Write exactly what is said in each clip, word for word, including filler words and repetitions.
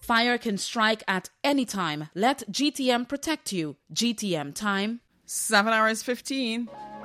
Fire can strike at any time. Let G T M protect you. G T M time. seven hours fifteen.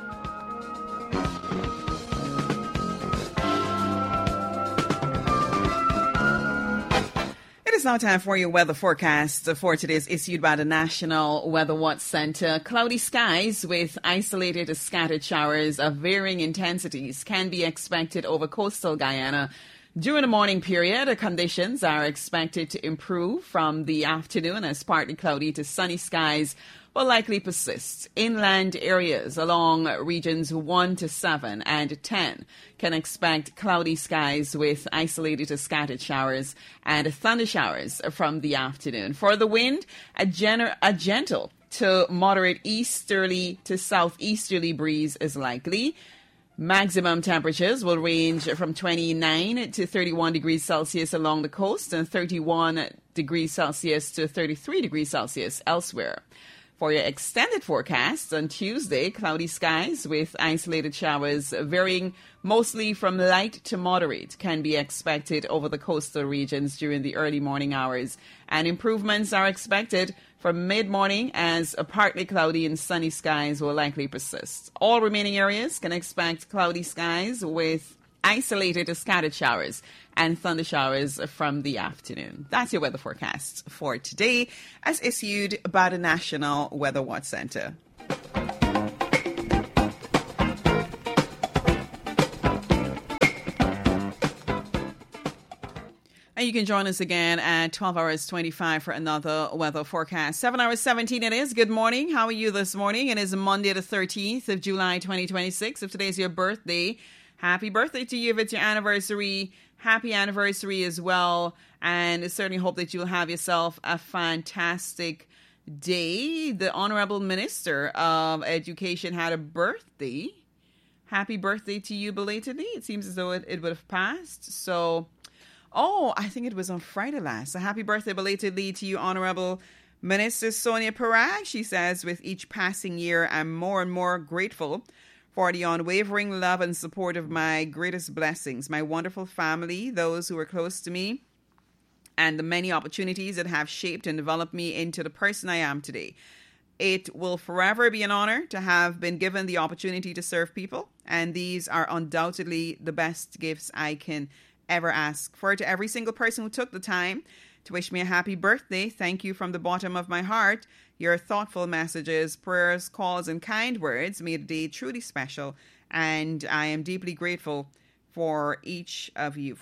It is now time for your weather forecast for today is issued by the National Weather Watch Center. Cloudy skies with isolated scattered showers of varying intensities can be expected over coastal Guyana. During the morning period, conditions are expected to improve from the afternoon as partly cloudy to sunny skies will likely persist. Inland areas along regions one to seven and ten can expect cloudy skies with isolated to scattered showers and thunder showers from the afternoon. For the wind, a, gener- a gentle to moderate easterly to southeasterly breeze is likely. Maximum temperatures will range from twenty-nine to thirty-one degrees Celsius along the coast and thirty-one degrees Celsius to thirty-three degrees Celsius elsewhere. For your extended forecast on Tuesday, cloudy skies with isolated showers varying mostly from light to moderate can be expected over the coastal regions during the early morning hours. And improvements are expected from mid-morning as a partly cloudy and sunny skies will likely persist. All remaining areas can expect cloudy skies with isolated to scattered showers and thunder showers from the afternoon. That's your weather forecast for today as issued by the National Weather Watch Center. And you can join us again at twelve hours twenty-five for another weather forecast. seven hours seventeen it is. Good morning. How are you this morning? It is Monday the thirteenth of July twenty twenty-six. If today's your birthday, happy birthday to you. If it's your anniversary, happy anniversary as well. And I certainly hope that you'll have yourself a fantastic day. The Honorable Minister of Education had a birthday. Happy birthday to you belatedly. It seems as though it, it would have passed. So, oh, I think it was on Friday last. So happy birthday belatedly to you, Honorable Minister Sonia Parag. She says, with each passing year, I'm more and more grateful for the unwavering love and support of my greatest blessings, my wonderful family, those who are close to me, and the many opportunities that have shaped and developed me into the person I am today. It will forever be an honor to have been given the opportunity to serve people, and these are undoubtedly the best gifts I can ever ask for. To every single person who took the time to wish me a happy birthday, thank you from the bottom of my heart. Your thoughtful messages, prayers, calls, and kind words made the day truly special, and I am deeply grateful for each of you.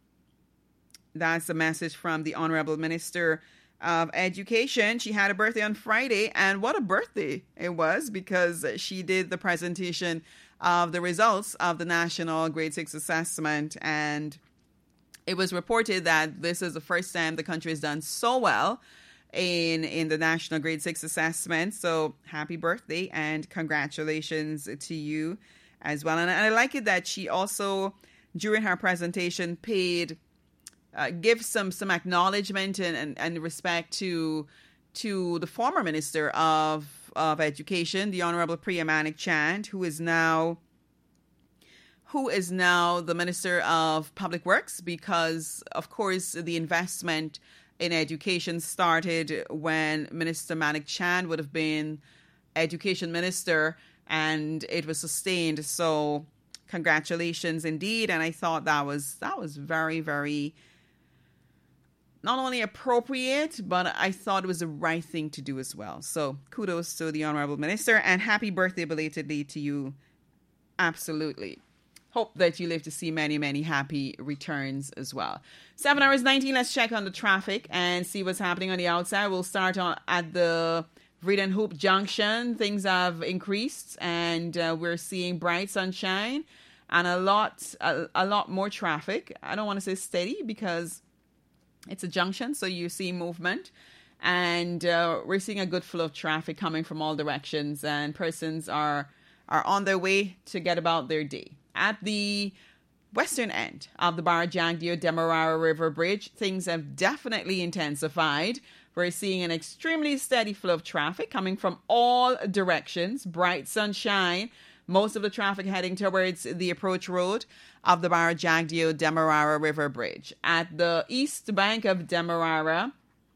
That's the message from the Honorable Minister of Education. She had a birthday on Friday, and what a birthday it was, because she did the presentation of the results of the National Grade six Assessment, and it was reported that this is the first time the country has done so well in in the National Grade six Assessment. So happy birthday and congratulations to you as well. And I like it that she also, during her presentation, paid uh, give some some acknowledgement and, and, and respect to to the former Minister of of Education, the Honorable Priya Manik Chand, who is now who is now the Minister of Public Works, because, of course, the investment in education started when Minister Manik Chand would have been Education Minister, and it was sustained. So congratulations indeed. And I thought that was that was very, very not only appropriate, but I thought it was the right thing to do as well. So kudos to the Honorable Minister, and happy birthday belatedly to you. Absolutely. Hope that you live to see many, many happy returns as well. seven hours nineteen, let's check on the traffic and see what's happening on the outside. We'll start on at the Vreeden Hoop Junction. Things have increased, and uh, we're seeing bright sunshine and a lot, a, a lot more traffic. I don't want to say steady because it's a junction, so you see movement. And uh, we're seeing a good flow of traffic coming from all directions, and persons are are on their way to get about their day. At the western end of the Barajangdio Demerara River Bridge, things have definitely intensified. We're seeing an extremely steady flow of traffic coming from all directions. Bright sunshine Most of the traffic heading towards the approach road of the Barra Jagdeo Demerara River Bridge. At the east bank of Demerara,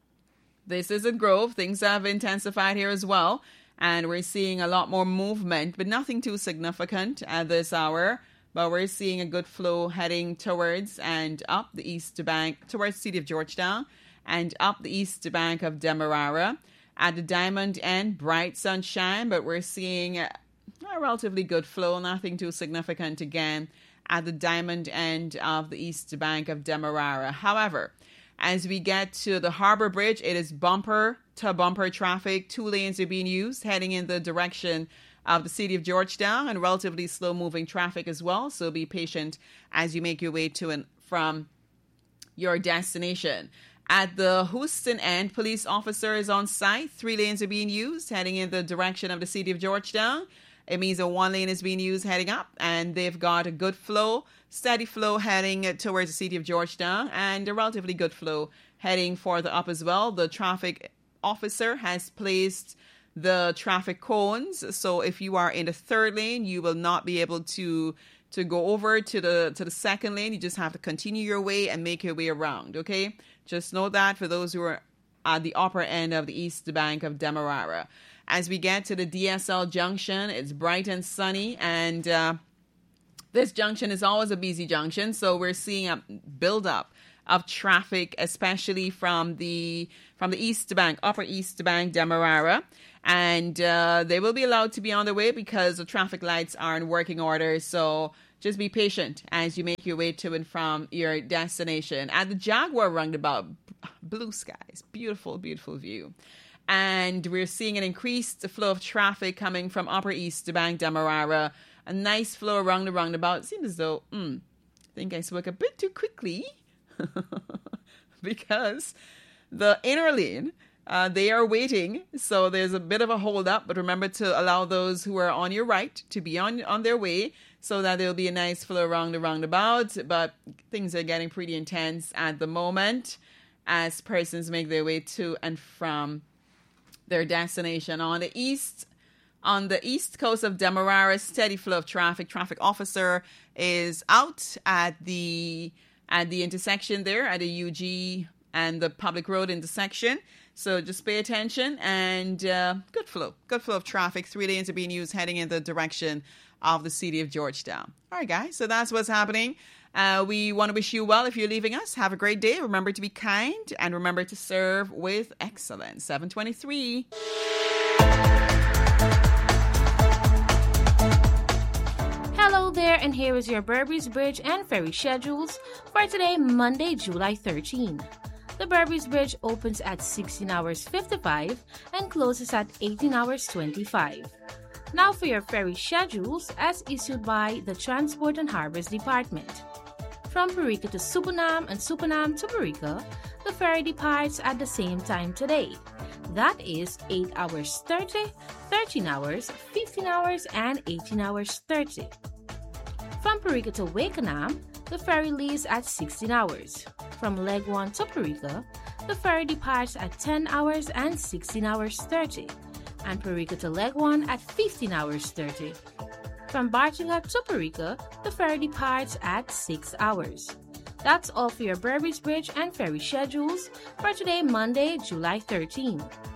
this is a grove. Things have intensified here as well. And we're seeing a lot more movement, but nothing too significant at this hour. But we're seeing a good flow heading towards and up the east bank, towards the city of Georgetown, and up the east bank of Demerara. At the Diamond End, bright sunshine, but we're seeing a relatively good flow, nothing too significant again at the Diamond End of the east bank of Demerara. However, as we get to the Harbor Bridge, it is bumper to bumper traffic. Two lanes are being used heading in the direction of the city of Georgetown, and relatively slow moving traffic as well. So be patient as you make your way to and from your destination. At the Houston End, police officers on site. Three lanes are being used heading in the direction of the city of Georgetown. It means that one lane is being used heading up, and they've got a good flow, steady flow heading towards the city of Georgetown, and a relatively good flow heading further up as well. The traffic officer has placed the traffic cones, so if you are in the third lane, you will not be able to to go over to the to the second lane. You just have to continue your way and make your way around, okay? Just know that for those who are at the upper end of the east bank of Demerara. As we get to the D S L junction, it's bright and sunny, and uh, this junction is always a busy junction, so we're seeing a build-up of traffic, especially from the from the east bank, upper east bank, Demerara, and uh, they will be allowed to be on their way because the traffic lights are in working order. So just be patient as you make your way to and from your destination. At the Jaguar roundabout, blue skies, beautiful, beautiful view. And we're seeing an increased flow of traffic coming from upper east bank, Demerara. A nice flow around the roundabout. It seems as though, mm, I think I spoke a bit too quickly because the inner lane, uh, they are waiting. So there's a bit of a hold up, but remember to allow those who are on your right to be on, on their way so that there'll be a nice flow around the roundabout. But things are getting pretty intense at the moment as persons make their way to and from their destination. On the east On the east coast of Demerara, steady flow of traffic. Traffic officer is out at the at the intersection there, at the U G and the public road intersection. So just pay attention, and uh, good flow. Good flow of traffic. Three lanes are being used heading in the direction of the city of Georgetown. All right, guys. So that's what's happening. Uh, we want to wish you well if you're leaving us. Have a great day. Remember to be kind, and remember to serve with excellence. seven twenty-three. Hello there, and here is your Berbice Bridge and ferry schedules for today, Monday, July thirteenth. The Berbice Bridge opens at sixteen hours fifty-five and closes at eighteen hours twenty-five. Now for your ferry schedules as issued by the Transport and Harbors Department. From Parika to Supunam and Supunam to Parika, the ferry departs at the same time today. That is eight hours thirty, thirteen hours, fifteen hours, and eighteen hours thirty. From Parika to Wakenham, the ferry leaves at sixteen hours. From Leg one to Parika, the ferry departs at ten hours and sixteen hours thirty. And Parika to Leg one at fifteen hours thirty. From Bartingham to Parika, the ferry departs at six hours. That's all for your Berbice Bridge and ferry schedules for today, Monday, July thirteenth.